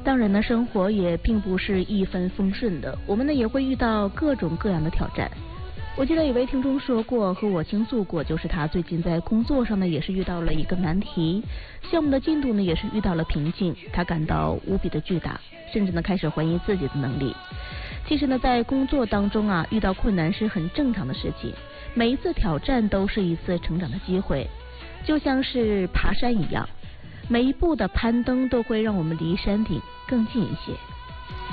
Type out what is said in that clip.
当然呢，生活也并不是一帆风顺的，我们呢也会遇到各种各样的挑战。我记得有位听众说过，和我倾诉过，就是他最近在工作上呢也是遇到了一个难题，项目的进度呢也是遇到了瓶颈，他感到无比的巨大，甚至呢开始怀疑自己的能力。其实呢，在工作当中啊，遇到困难是很正常的事情，每一次挑战都是一次成长的机会，就像是爬山一样，每一步的攀登都会让我们离山顶更近一些。